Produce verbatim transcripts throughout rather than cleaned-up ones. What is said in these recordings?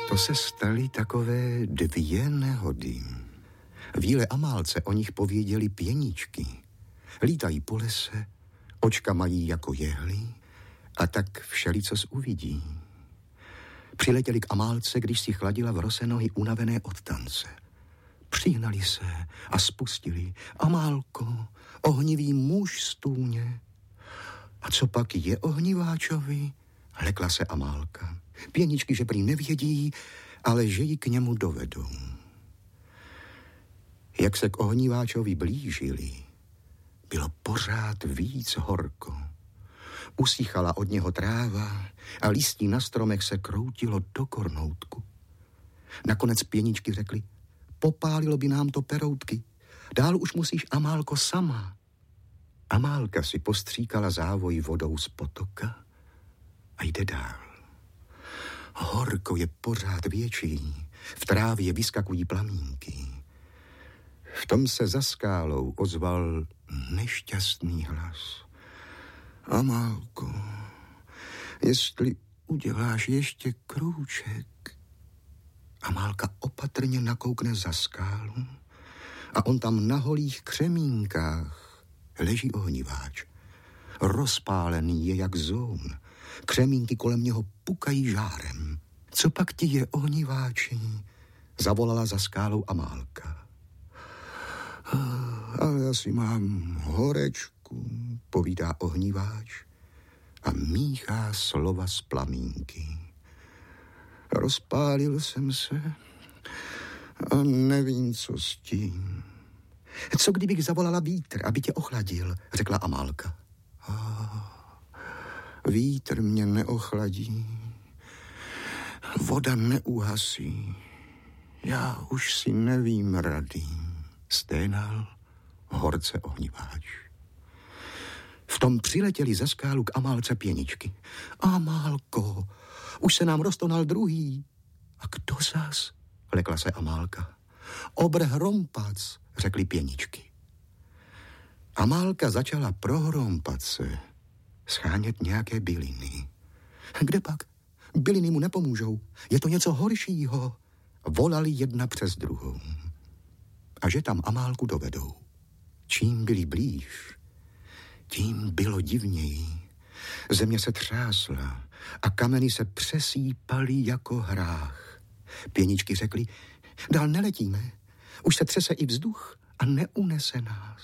To se staly takové dvě nehody. Víle Amálce o nich pověděli pěničky. Lítají po lese, očka mají jako jehly a tak všelicos uvidí. Přiletěli k Amálce, když si chladila v rose nohy unavené od tance. Přihnali se a spustili. Amálko, ohnivý muž stůně. A co pak je ohniváčovi? Lekla se Amálka. Pěničky, že prý nevědí, ale že ji k němu dovedou. Jak se k ohniváčovi blížili, bylo pořád víc horko. Usychala od něho tráva a listí na stromech se kroutilo do kornoutku. Nakonec pěničky řekli, popálilo by nám to peroutky, dál už musíš, Amálko, sama. Amálka si postříkala závoj vodou z potoka a jde dál. Horko je pořád větší, v trávě vyskakují plamínky. V tom se za skálou ozval nešťastný hlas. Amálko, jestli uděláš ještě krůček. Amálka opatrně nakoukne za skálu a on tam na holých křemínkách leží ohniváč. Rozpálený je jak zoun. Křemínky kolem něho pukají žárem. Co pak ti je, ohniváči? Zavolala za skálou Amálka. Ale asi mám horečku, povídá ohniváč a míchá slova z plamínky. Rozpálil jsem se a nevím, co s tím. Co kdybych zavolala vítr, aby tě ochladil, řekla Amálka. Vítr mě neochladí, voda neuhasí, já už si nevím rady, sténal horce ohniváč. V tom přiletěli ze skálu k Amálce pěničky. Amálko, už se nám roztonal druhý. A kdo zas? Lekla se Amálka. Obr hrompac, řekli pěničky. Amálka začala pro hrompace schánět nějaké byliny. Kde pak? Byliny mu nepomůžou. Je to něco horšího. Volali jedna přes druhou. A že tam Amálku dovedou. Čím byli blíž, tím bylo divněji. Země se třásla a kameny se přesýpaly jako hrách. Pěničky řekly, dál neletíme, už se třese i vzduch a neunese nás.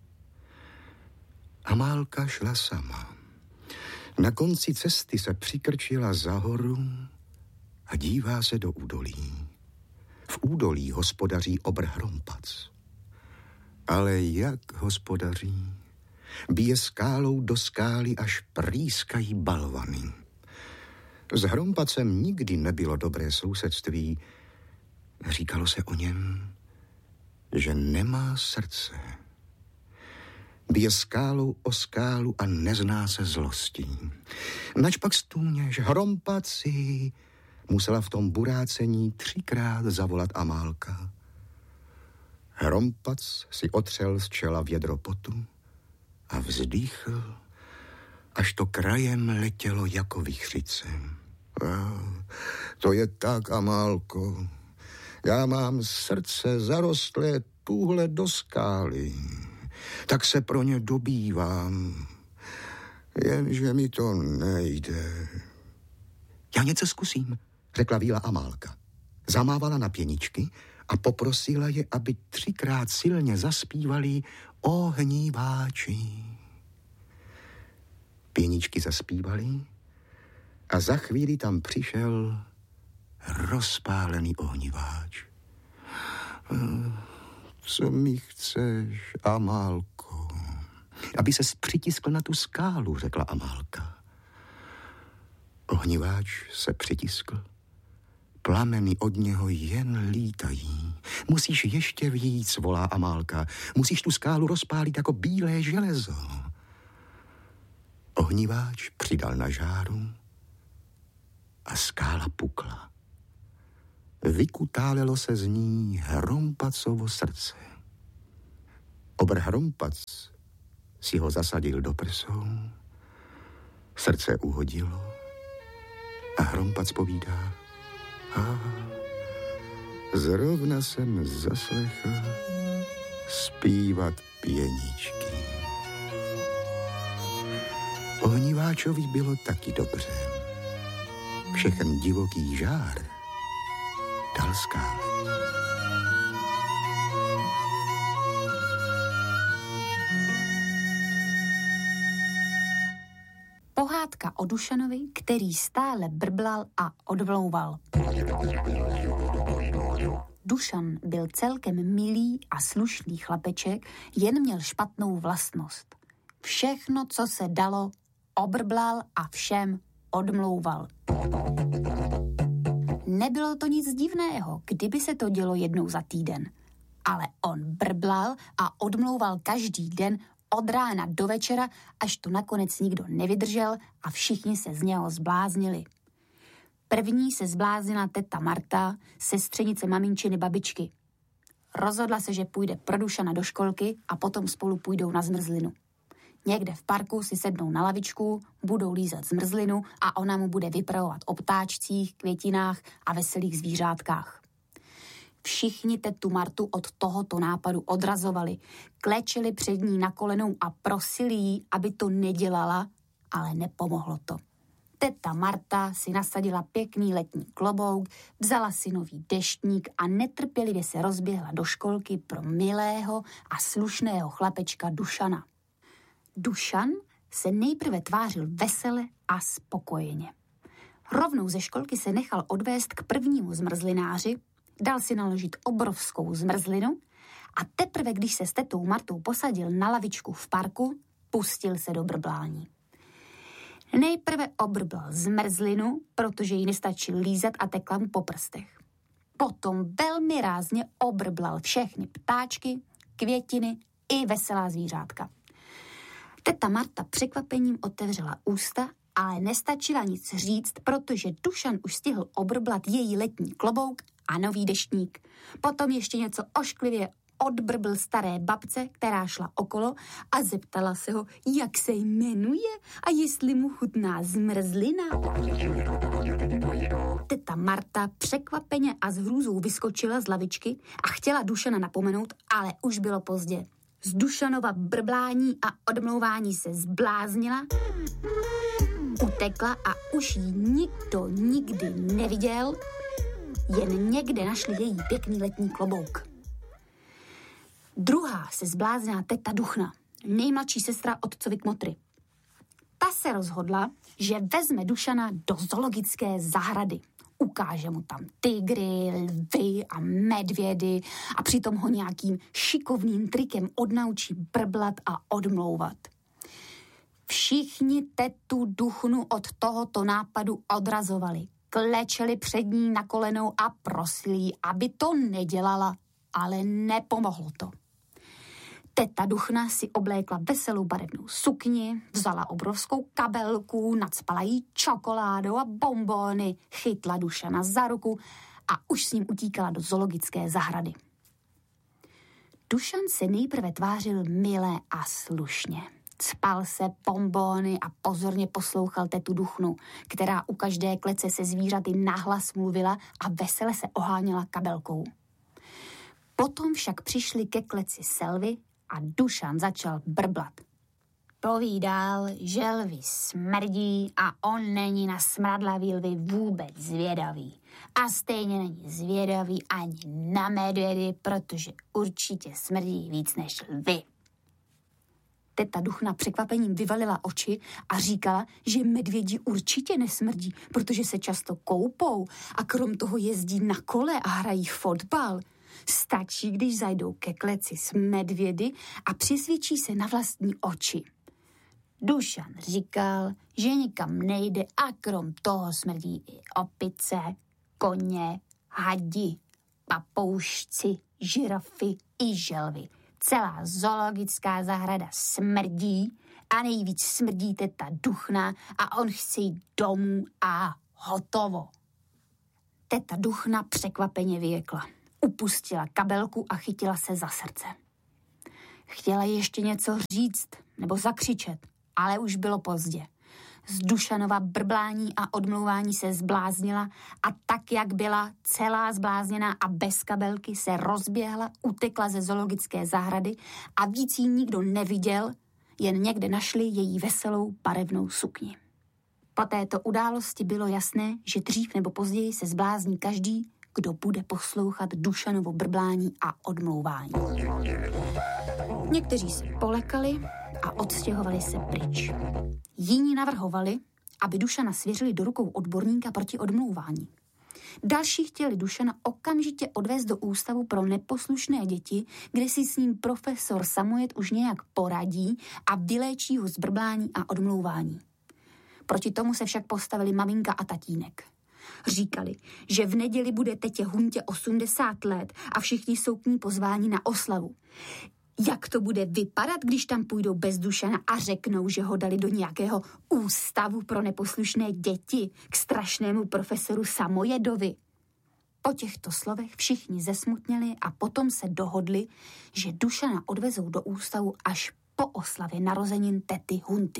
Amálka šla sama. Na konci cesty se přikrčila za horu a dívá se do údolí. V údolí hospodaří obr hrompac. Ale jak hospodaří? Bije skálou do skály, až prýskají balvany. S hrompacem nikdy nebylo dobré sousedství. Říkalo se o něm, že nemá srdce. Bije skálou o skálu a nezná se zlostí. Nač pak stůněš, hrompaci, musela v tom burácení třikrát zavolat Amálka. Hrompac si otřel z čela vědro potu a vzdýchl, až to krajem letělo jako vichřice. To je tak, Amálko. Já mám srdce zarostlé tuhle do skály. Tak se pro ně dobývám. Jenže mi to nejde. Já něco zkusím, řekla víla Amálka. Zamávala na pěničky a poprosila je, aby třikrát silně zaspívali ohníváči. Pěničky zaspívali a za chvíli tam přišel rozpálený ohníváč. Co mi chceš, Amálko? Aby ses přitiskl na tu skálu, řekla Amálka. Ohníváč se přitiskl. Plameny od něho jen lítají. Musíš ještě víc, volá Amálka. Musíš tu skálu rozpálit jako bílé železo. Ohníváč přidal na žáru a skála pukla. Vykutálelo se z ní hrompacovo srdce. Obr hrompac si ho zasadil do prsou, srdce uhodilo a hrompac povídá, A zrovna jsem zaslechl zpívat pěničky. Ohniváčovi bylo taky dobře. Všechen divoký žár dal skále. Pohádka o Dušanovi, který stále brblal a odvlouval. Dušan byl celkem milý a slušný chlapeček, jen měl špatnou vlastnost. Všechno, co se dalo, obrblal a všem odmlouval. Nebylo to nic divného, kdyby se to dělo jednou za týden. Ale on brblal a odmlouval každý den od rána do večera, až to nakonec nikdo nevydržel a všichni se z něho zbláznili. První se zbláznila teta Marta, sestřenice maminčiny babičky. Rozhodla se, že půjde pro Dušana do školky a potom spolu půjdou na zmrzlinu. Někde v parku si sednou na lavičku, budou lízat zmrzlinu a ona mu bude vypravovat o ptáčcích, květinách a veselých zvířátkách. Všichni tetu Martu od tohoto nápadu odrazovali, klečeli před ní na kolenou a prosili jí, aby to nedělala, ale nepomohlo to. Teta Marta si nasadila pěkný letní klobouk, vzala si nový deštník a netrpělivě se rozběhla do školky pro milého a slušného chlapečka Dušana. Dušan se nejprve tvářil vesele a spokojeně. Rovnou ze školky se nechal odvést k prvnímu zmrzlináři, dal si naložit obrovskou zmrzlinu a teprve, když se s tetou Martou posadil na lavičku v parku, pustil se do brblání. Nejprve obrbl zmrzlinu, protože jí nestačil lízat a tekla mu po prstech. Potom velmi rázně obrblal všechny ptáčky, květiny i veselá zvířátka. Teta Marta překvapením otevřela ústa, ale nestačila nic říct, protože Dušan už stihl obrblat její letní klobouk a nový deštník. Potom ještě něco ošklivě odbrbl staré babce, která šla okolo a zeptala se ho, jak se jmenuje a jestli mu chutná zmrzlina. Teta Marta překvapeně a s hrůzou vyskočila z lavičky a chtěla Dušana napomenout, ale už bylo pozdě. Z Dušanova brblání a odmlouvání se zbláznila, utekla a už ji nikdo nikdy neviděl, jen někde našli její pěkný letní klobouk. Druhá se zblázněná teta Duchna, nejmladší sestra otcovi Kmotry. Ta se rozhodla, že vezme Dušana do zoologické zahrady. Ukáže mu tam tygry, lvy a medvědy a přitom ho nějakým šikovným trikem odnaučí brblat a odmlouvat. Všichni tetu Duchnu od tohoto nápadu odrazovali. Klečeli před ní na kolenou a prosili jí, aby to nedělala, ale nepomohlo to. Teta Duchna si oblékla veselou barevnou sukni, vzala obrovskou kabelku, nacpala jí čokoládou a bonbóny, chytla Dušana za ruku a už s ním utíkala do zoologické zahrady. Dušan se nejprve tvářil milé a slušně. Cpal se bonbóny a pozorně poslouchal tetu Duchnu, která u každé klece se zvířaty nahlas mluvila a vesele se oháněla kabelkou. Potom však přišli ke kleci selvy a Dušan začal brblat. Povídal, že lvy smrdí a on není na smradlavý lvy vůbec zvědavý. A stejně není zvědavý ani na medvědy, protože určitě smrdí víc než lvy. Teta Duchna překvapením vyvalila oči a říkala, že medvědi určitě nesmrdí, protože se často koupou a krom toho jezdí na kole a hrají fotbal. Stačí, když zajdou ke kleci s medvědy a přesvědčí se na vlastní oči. Dušan říkal, že nikam nejde a krom toho smrdí i opice, koně, hadi, papoušci, žirafy i želvy. Celá zoologická zahrada smrdí a nejvíc smrdí teta Duchna a on chce jít domů a hotovo. Teta Duchna překvapeně vyjekla. Upustila kabelku a chytila se za srdce. Chtěla ještě něco říct nebo zakřičet, ale už bylo pozdě. Z Dušanova brblání a odmlouvání se zbláznila a tak, jak byla celá zblázněná a bez kabelky, se rozběhla, utekla ze zoologické zahrady a víc jí nikdo neviděl, jen někde našli její veselou barevnou sukni. Po této události bylo jasné, že dřív nebo později se zblázní každý, kdo bude poslouchat Dušanovo brblání a odmlouvání. Někteří se polekali a odstěhovali se pryč. Jiní navrhovali, aby Dušana svěřili do rukou odborníka proti odmlouvání. Další chtěli Dušana okamžitě odvést do ústavu pro neposlušné děti, kde si s ním profesor Samojet už nějak poradí a vyléčí ho z brblání a odmlouvání. Proti tomu se však postavili maminka a tatínek. Říkali, že v neděli bude tetě Huntě osmdesát let a všichni jsou k ní pozváni na oslavu. Jak to bude vypadat, když tam půjdou bez Dušana a řeknou, že ho dali do nějakého ústavu pro neposlušné děti k strašnému profesoru Samojedovi? Po těchto slovech všichni zesmutněli a potom se dohodli, že Dušana odvezou do ústavu až po oslavě narozenin tety Hunty.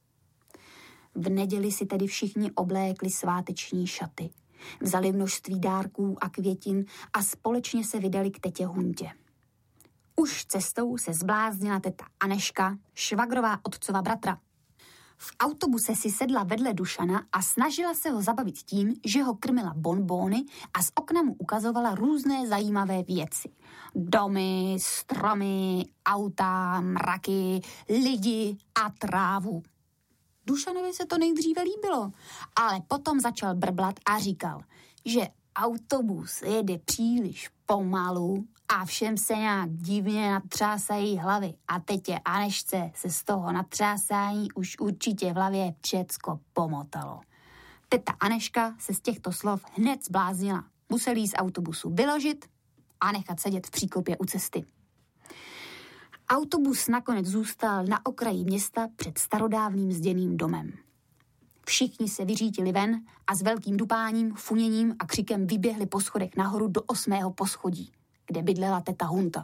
V neděli si tedy všichni oblékli sváteční šaty, vzali množství dárků a květin a společně se vydali k tetě Huntě. Už cestou se zbláznila teta Aneška, švagrová otcova bratra. V autobuse si sedla vedle Dušana a snažila se ho zabavit tím, že ho krmila bonbóny a z okna mu ukazovala různé zajímavé věci. Domy, stromy, auta, mraky, lidi a trávu. Dušanovi se to nejdříve líbilo, ale potom začal brblat a říkal, že autobus jede příliš pomalu a všem se nějak divně natřásají hlavy a tetě Anešce se z toho natřásání už určitě v hlavě všecko pomotalo. Teta Aneška se z těchto slov hned zbláznila. Musel jí z autobusu vyložit a nechat sedět v příkopě u cesty. Autobus nakonec zůstal na okraji města před starodávným zděným domem. Všichni se vyřítili ven a s velkým dupáním, funěním a křikem vyběhli po schodech nahoru do osmého poschodí, kde bydlela teta Hunta.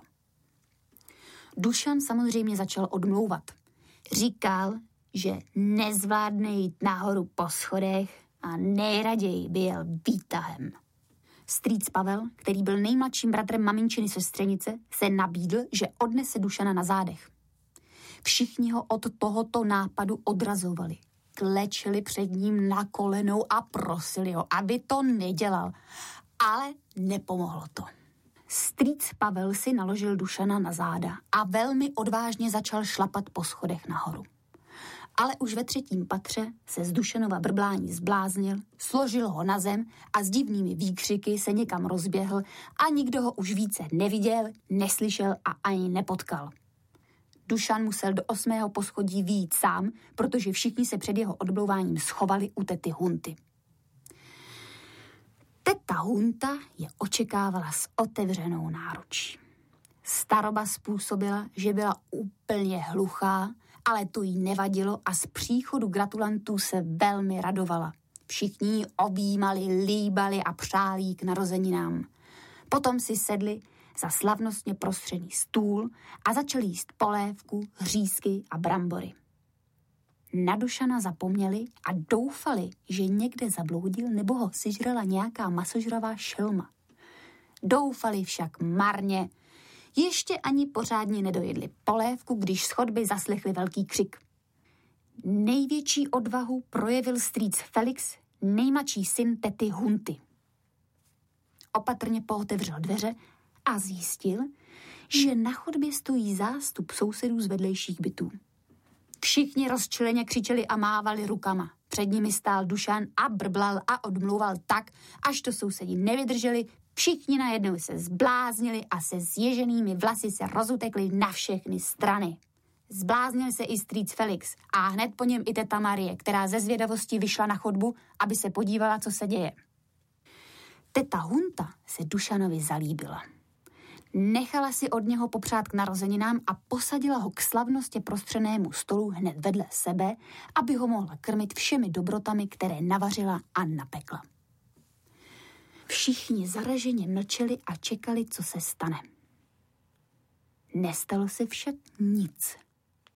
Dušan samozřejmě začal odmlouvat. Říkal, že nezvládne jít nahoru po schodech a nejraději by jel výtahem. Strýc Pavel, který byl nejmladším bratrem maminčiny sestřenice, se nabídl, že odnese Dušana na zádech. Všichni ho od tohoto nápadu odrazovali. Klečeli před ním na kolenou a prosili ho, aby to nedělal. Ale nepomohlo to. Strýc Pavel si naložil Dušana na záda a velmi odvážně začal šlapat po schodech nahoru. Ale už ve třetím patře se z Dušanova brblání zbláznil, složil ho na zem a s divnými výkřiky se někam rozběhl a nikdo ho už více neviděl, neslyšel a ani nepotkal. Dušan musel do osmého poschodí vyjít sám, protože všichni se před jeho odblouváním schovali u tety Hunty. Teta Hunta je očekávala s otevřenou náručí. Staroba způsobila, že byla úplně hluchá, ale to jí nevadilo a z příchodu gratulantů se velmi radovala. Všichni ji objímali, líbali a přáli jí k narozeninám. Potom si sedli za slavnostně prostřený stůl a začali jíst polévku, hřízky a brambory. Na Dušana zapomněli a doufali, že někde zabloudil nebo ho sežrala nějaká masožravá šelma. Doufali však marně. Ještě ani pořádně nedojedli polévku, když z chodby zaslechli velký křik. Největší odvahu projevil strýc Felix, nejmladší syn tety Hunty. Opatrně pootevřel dveře a zjistil, že na chodbě stojí zástup sousedů z vedlejších bytů. Všichni rozčileně křičeli a mávali rukama. Před nimi stál Dušan a brblal a odmlouval tak, až to sousedi nevydrželi. Všichni najednou se zbláznili a se zježenými vlasy se rozutekli na všechny strany. Zbláznil se i strýc Felix a hned po něm i teta Marie, která ze zvědavosti vyšla na chodbu, aby se podívala, co se děje. Teta Hunta se Dušanovi zalíbila. Nechala si od něho popřát k narozeninám a posadila ho k slavnostě prostřenému stolu hned vedle sebe, aby ho mohla krmit všemi dobrotami, které navařila a napekla. Všichni zaraženě mlčeli a čekali, co se stane. Nestalo se však nic.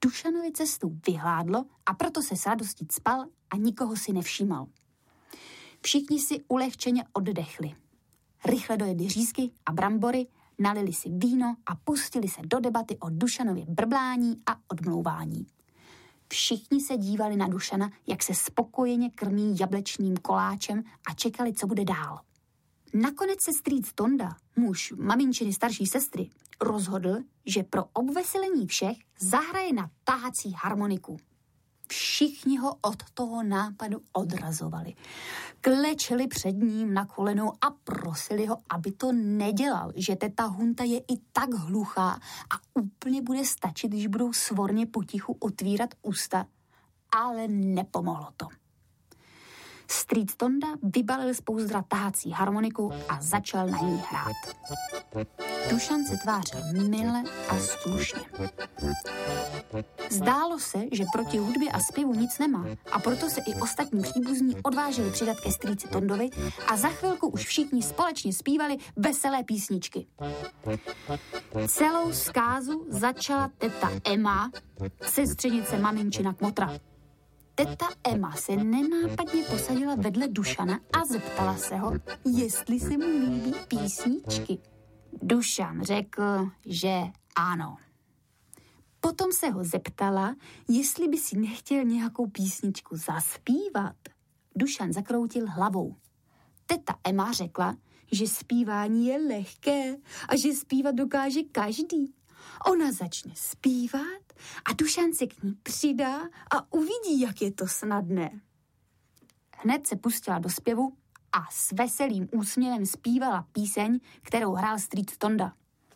Dušanovi cestu vyhládlo a proto se s radostí cpal a nikoho si nevšímal. Všichni si ulehčeně oddechli. Rychle dojedli řízky a brambory, nalili si víno a pustili se do debaty o Dušanově brblání a odmlouvání. Všichni se dívali na Dušana, jak se spokojeně krmí jablečným koláčem a čekali, co bude dál. Nakonec se strýc Tonda, muž maminčiny starší sestry, rozhodl, že pro obveselení všech zahraje na tahací harmoniku. Všichni ho od toho nápadu odrazovali. Klečeli před ním na kolenou a prosili ho, aby to nedělal, že teta Hunta je i tak hluchá a úplně bude stačit, když budou svorně potichu otvírat ústa, ale nepomohlo to. Strýc Tonda vybalil z pouzdra tahací harmoniku a začal na ní hrát. Dušan se tvářil mile a slušně. Zdálo se, že proti hudbě a zpěvu nic nemá a proto se i ostatní příbuzní odvážili přidat ke strýci Tondovi a za chvilku už všichni společně zpívali veselé písničky. Celou zkázu začala teta Emma, sestřenice maminčina Kmotra. Teta Emma se nenápadně posadila vedle Dušana a zeptala se ho, jestli se mu líbí písničky. Dušan řekl, že ano. Potom se ho zeptala, jestli by si nechtěl nějakou písničku zaspívat. Dušan zakroutil hlavou. Teta Emma řekla, že zpívání je lehké a že zpívat dokáže každý. Ona začne zpívat a Dušan se k ní přidá a uvidí, jak je to snadné. Hned se pustila do zpěvu a s veselým úsměvem zpívala píseň, kterou hrál strýc Tonda.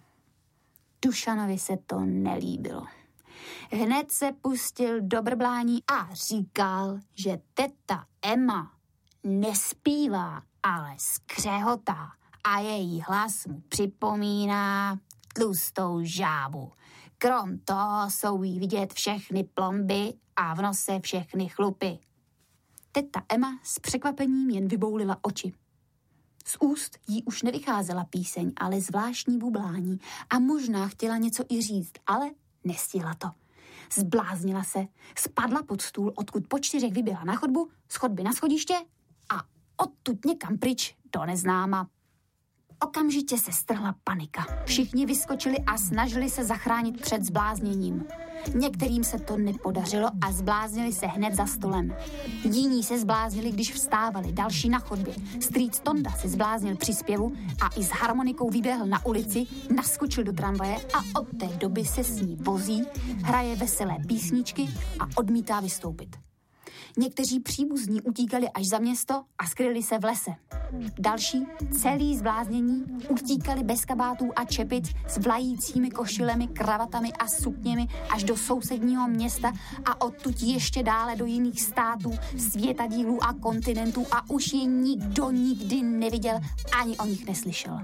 Dušanovi se to nelíbilo. Hned se pustil do brblání a říkal, že teta Emma nespívá, ale skřehotá a její hlas mu připomíná tlustou žábu. Krom toho jsou jí vidět všechny plomby a v nose všechny chlupy. Teta Emma s překvapením jen vyboulila oči. Z úst jí už nevycházela píseň, ale zvláštní bublání a možná chtěla něco i říct, ale nestihla to. Zbláznila se, spadla pod stůl, odkud po čtyřech vyběhla na chodbu, z chodby na schodiště a odtud někam pryč do neznáma. Okamžitě se strhla panika. Všichni vyskočili a snažili se zachránit před zblázněním. Některým se to nepodařilo a zbláznili se hned za stolem. Jiní se zbláznili, když vstávali, další na chodbě. Strýc Tonda se zbláznil při zpěvu a i s harmonikou vyběhl na ulici, naskočil do tramvaje a od té doby se s ní vozí, hraje veselé písničky a odmítá vystoupit. Někteří příbuzní utíkali až za město a skryli se v lese. Další, celý zbláznění, utíkali bez kabátů a čepic s vlajícími košilemi, kravatami a sukněmi až do sousedního města a odtud ještě dále do jiných států, světadílů a kontinentů a už je nikdo nikdy neviděl ani o nich neslyšel.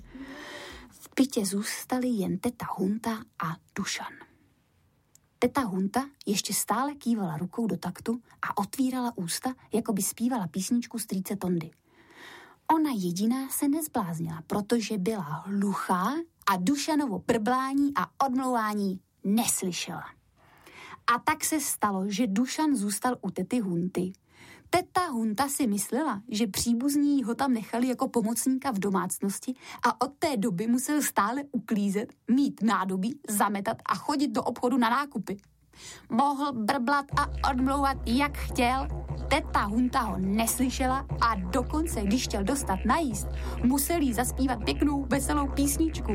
V bytě zůstali jen teta Hunta a Dušan. Teta Hunta ještě stále kývala rukou do taktu a otvírala ústa, jako by zpívala písničku strýce Tondy. Ona jediná se nezbláznila, protože byla hluchá a Dušanovo brblání a odmlouvání neslyšela. A tak se stalo, že Dušan zůstal u tety Hunty. Teta Hunta si myslela, že příbuzní ho tam nechali jako pomocníka v domácnosti a od té doby musel stále uklízet, mít nádobí, zametat a chodit do obchodu na nákupy. Mohl brblat a odmlouvat, jak chtěl, teta Hunta ho neslyšela a dokonce, když chtěl dostat najíst, musel jí zaspívat pěknou, veselou písničku.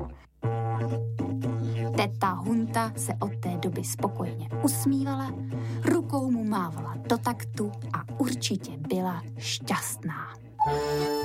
Teta Hunta se od té doby spokojeně usmívala, rukou mu mávala do taktu a určitě byla šťastná.